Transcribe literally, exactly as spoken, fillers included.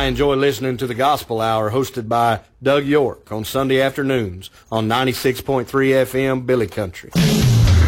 I enjoy listening to the Gospel Hour hosted by Doug York on Sunday afternoons on ninety-six point three F M Billy Country.